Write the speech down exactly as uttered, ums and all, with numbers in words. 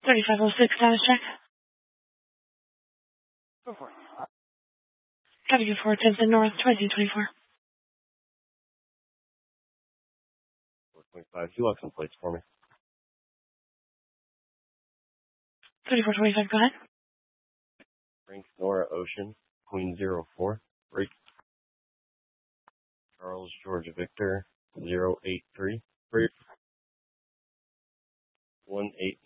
thirty-five oh six, status check. Go for it. W four Timpson North, twenty twenty-four. four twenty-five, you lock some plates for me. thirty-four twenty-five, go ahead. Frank Nora Ocean, Queen zero four. Break. Charles George Victor, zero eight three. Break. one eight.